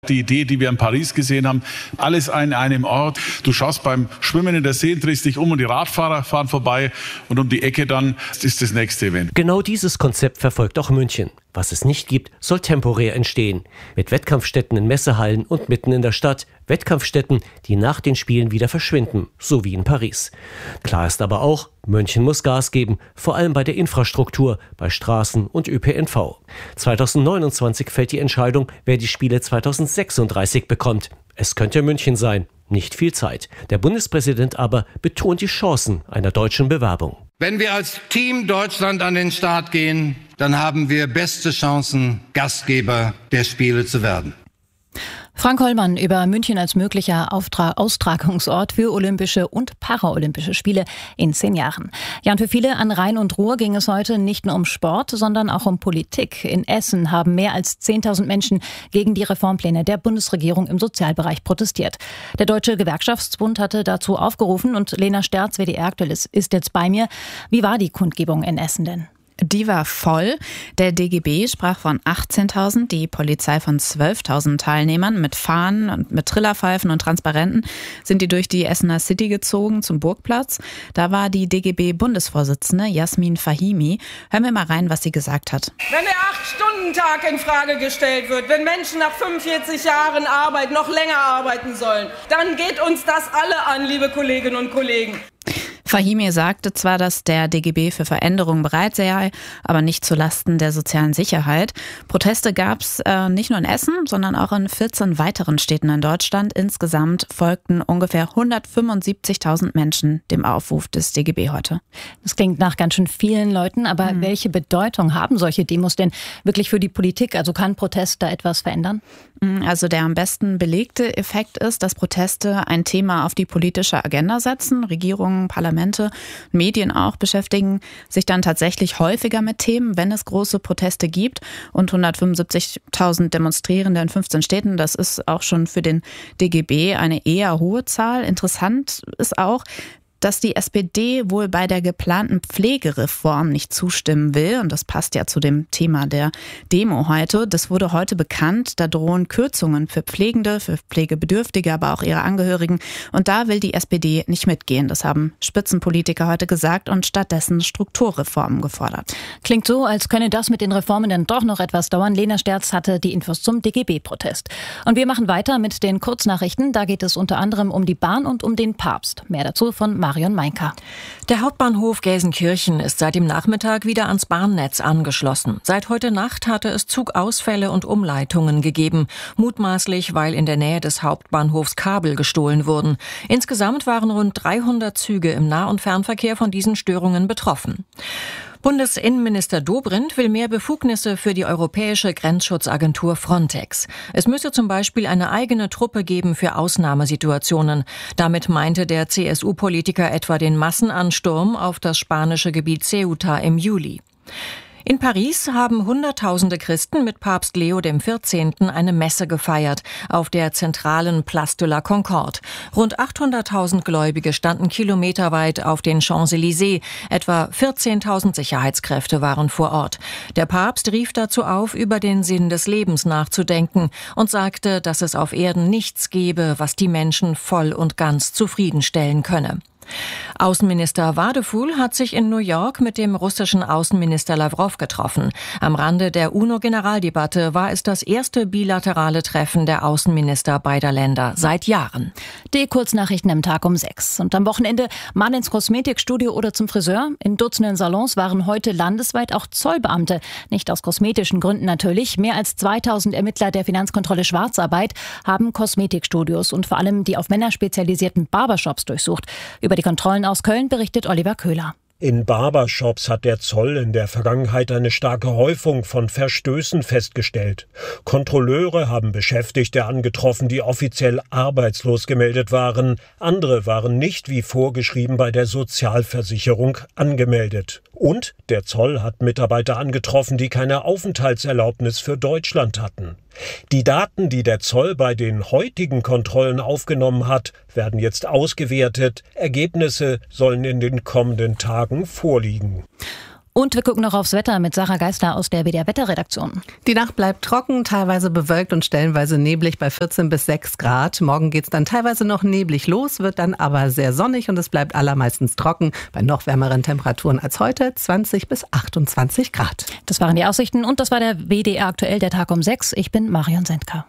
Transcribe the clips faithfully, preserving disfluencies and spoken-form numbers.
Die Idee, die wir in Paris gesehen haben, alles an einem Ort. Du schaust beim Schwimmen in der See, drehst dich um und die Radfahrer fahren vorbei und um die Ecke dann ist das nächste Event. Genau dieses Konzept verfolgt auch München. Was es nicht gibt, soll temporär entstehen. Mit Wettkampfstätten in Messehallen und mitten in der Stadt. Wettkampfstätten, die nach den Spielen wieder verschwinden, so wie in Paris. Klar ist aber auch, München muss Gas geben, vor allem bei der Infrastruktur, bei Straßen und Ö P N V. zweitausendneunundzwanzig fällt die Entscheidung, wer die Spiele zweitausendsechsunddreißig bekommt. Es könnte München sein. Nicht viel Zeit. Der Bundespräsident aber betont die Chancen einer deutschen Bewerbung. Wenn wir als Team Deutschland an den Start gehen, dann haben wir beste Chancen, Gastgeber der Spiele zu werden. Frank Hollmann über München als möglicher Auftra- Austragungsort für Olympische und Paralympische Spiele in zehn Jahren. Ja, und für viele an Rhein und Ruhr ging es heute nicht nur um Sport, sondern auch um Politik. In Essen haben mehr als zehntausend Menschen gegen die Reformpläne der Bundesregierung im Sozialbereich protestiert. Der Deutsche Gewerkschaftsbund hatte dazu aufgerufen und Lena Sterz, W D R-Aktuell, ist jetzt bei mir. Wie war die Kundgebung in Essen denn? Die war voll. Der D G B sprach von achtzehntausend, die Polizei von zwölftausend Teilnehmern. Mit Fahnen und mit Trillerpfeifen und Transparenten sind die durch die Essener City gezogen zum Burgplatz. Da war die D G B-Bundesvorsitzende Jasmin Fahimi. Hören wir mal rein, was sie gesagt hat. Wenn der Acht-Stunden-Tag in Frage gestellt wird, wenn Menschen nach fünfundvierzig Jahren Arbeit noch länger arbeiten sollen, dann geht uns das alle an, liebe Kolleginnen und Kollegen. Fahimi sagte zwar, dass der D G B für Veränderungen bereit sei, aber nicht zulasten der sozialen Sicherheit. Proteste gab es äh, nicht nur in Essen, sondern auch in vierzehn weiteren Städten in Deutschland. Insgesamt folgten ungefähr hundertfünfundsiebzigtausend Menschen dem Aufruf des D G B heute. Das klingt nach ganz schön vielen Leuten, aber mhm. welche Bedeutung haben solche Demos denn wirklich für die Politik? Also kann Protest da etwas verändern? Also der am besten belegte Effekt ist, dass Proteste ein Thema auf die politische Agenda setzen. Regierungen, Parlamente, Medien auch beschäftigen sich dann tatsächlich häufiger mit Themen, wenn es große Proteste gibt. Und hundertfünfundsiebzigtausend Demonstrierende in fünfzehn Städten, das ist auch schon für den D G B eine eher hohe Zahl. Interessant ist auch, dass die S P D wohl bei der geplanten Pflegereform nicht zustimmen will. Und das passt ja zu dem Thema der Demo heute. Das wurde heute bekannt. Da drohen Kürzungen für Pflegende, für Pflegebedürftige, aber auch ihre Angehörigen. Und da will die S P D nicht mitgehen. Das haben Spitzenpolitiker heute gesagt und stattdessen Strukturreformen gefordert. Klingt so, als könne das mit den Reformen dann doch noch etwas dauern. Lena Sterz hatte die Infos zum D G B-Protest. Und wir machen weiter mit den Kurznachrichten. Da geht es unter anderem um die Bahn und um den Papst. Mehr dazu von Marion Meinker. Der Hauptbahnhof Gelsenkirchen ist seit dem Nachmittag wieder ans Bahnnetz angeschlossen. Seit heute Nacht hatte es Zugausfälle und Umleitungen gegeben, mutmaßlich, weil in der Nähe des Hauptbahnhofs Kabel gestohlen wurden. Insgesamt waren rund dreihundert Züge im Nah- und Fernverkehr von diesen Störungen betroffen. Bundesinnenminister Dobrindt will mehr Befugnisse für die europäische Grenzschutzagentur Frontex. Es müsse zum Beispiel eine eigene Truppe geben für Ausnahmesituationen. Damit meinte der C S U-Politiker etwa den Massenansturm auf das spanische Gebiet Ceuta im Juli. In Paris haben Hunderttausende Christen mit Papst Leo der vierzehnten eine Messe gefeiert auf der zentralen Place de la Concorde. Rund achthunderttausend Gläubige standen kilometerweit auf den Champs-Élysées. Etwa vierzehntausend Sicherheitskräfte waren vor Ort. Der Papst rief dazu auf, über den Sinn des Lebens nachzudenken und sagte, dass es auf Erden nichts gebe, was die Menschen voll und ganz zufriedenstellen könne. Außenminister Wadephul hat sich in New York mit dem russischen Außenminister Lawrow getroffen. Am Rande der UNO-Generaldebatte war es das erste bilaterale Treffen der Außenminister beider Länder seit Jahren. Die Kurznachrichten am Tag um sechs. Und am Wochenende mal ins Kosmetikstudio oder zum Friseur. In Dutzenden Salons waren heute landesweit auch Zollbeamte. Nicht aus kosmetischen Gründen natürlich. Mehr als zweitausend Ermittler der Finanzkontrolle Schwarzarbeit haben Kosmetikstudios und vor allem die auf Männer spezialisierten Barbershops durchsucht. Über die Kontrollen aus Köln berichtet Oliver Köhler. In Barbershops hat der Zoll in der Vergangenheit eine starke Häufung von Verstößen festgestellt. Kontrolleure haben Beschäftigte angetroffen, die offiziell arbeitslos gemeldet waren. Andere waren nicht wie vorgeschrieben bei der Sozialversicherung angemeldet. Und der Zoll hat Mitarbeiter angetroffen, die keine Aufenthaltserlaubnis für Deutschland hatten. Die Daten, die der Zoll bei den heutigen Kontrollen aufgenommen hat, werden jetzt ausgewertet. Ergebnisse sollen in den kommenden Tagen vorliegen. Und wir gucken noch aufs Wetter mit Sarah Geisler aus der W D R-Wetterredaktion. Die Nacht bleibt trocken, teilweise bewölkt und stellenweise neblig bei vierzehn bis sechs Grad. Morgen geht's dann teilweise noch neblig los, wird dann aber sehr sonnig und es bleibt allermeistens trocken. Bei noch wärmeren Temperaturen als heute zwanzig bis achtundzwanzig Grad. Das waren die Aussichten und das war der W D R aktuell, der Tag um sechs. Ich bin Marion Sendker.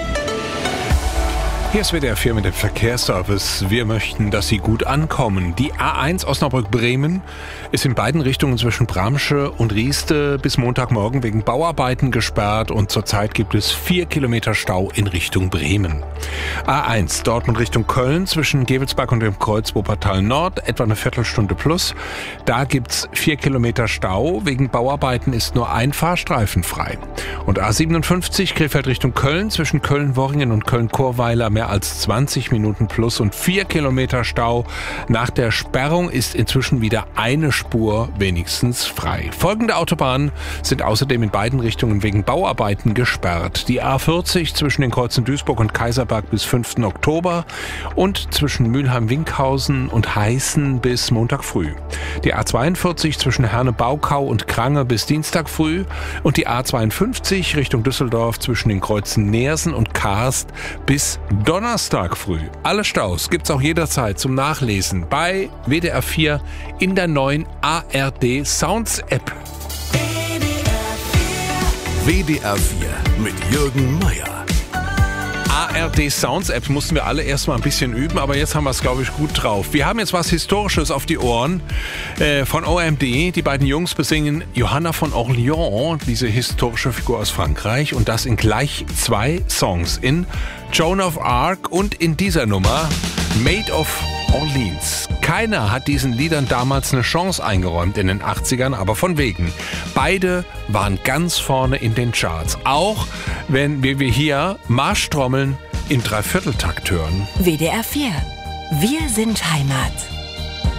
Hier ist W D R vier mit dem Verkehrsservice. Wir möchten, dass Sie gut ankommen. Die A eins Osnabrück-Bremen ist in beiden Richtungen zwischen Bramsche und Rieste bis Montagmorgen wegen Bauarbeiten gesperrt und zurzeit gibt es vier Kilometer Stau in Richtung Bremen. A eins Dortmund Richtung Köln zwischen Gevelsberg und dem Kreuz Wuppertal Nord etwa eine Viertelstunde plus. Da gibt's vier Kilometer Stau. Wegen Bauarbeiten ist nur ein Fahrstreifen frei. Und A siebenundfünfzig Krefeld Richtung Köln zwischen Köln-Worringen und Köln-Chorweiler mehr als zwanzig Minuten plus und vier Kilometer Stau. Nach der Sperrung ist inzwischen wieder eine Spur wenigstens frei. Folgende Autobahnen sind außerdem in beiden Richtungen wegen Bauarbeiten gesperrt. Die A vierzig zwischen den Kreuzen Duisburg und Kaiserberg bis fünften Oktober und zwischen Mülheim-Winkhausen und Heißen bis Montag früh. Die A zweiundvierzig zwischen Herne-Baukau und Krange bis Dienstag früh und die A zweiundfünfzig Richtung Düsseldorf zwischen den Kreuzen Neersen und Karst bis Donnerstag früh. Alle Staus gibt's auch jederzeit zum Nachlesen bei W D R vier in der neuen A R D Sounds App. W D R vier mit Jürgen Meier. A R D Sounds App mussten wir alle erstmal ein bisschen üben, aber jetzt haben wir es, glaube ich, gut drauf. Wir haben jetzt was Historisches auf die Ohren äh, von O M D. Die beiden Jungs besingen Johanna von Orléans, diese historische Figur aus Frankreich, und das in gleich zwei Songs, in Joan of Arc und in dieser Nummer Maid of Orleans. Keiner hat diesen Liedern damals eine Chance eingeräumt in den achtzigern, aber von wegen. Beide waren ganz vorne in den Charts. Auch wenn wir hier Marschtrommeln im Dreivierteltakt hören. W D R vier. Wir sind Heimat.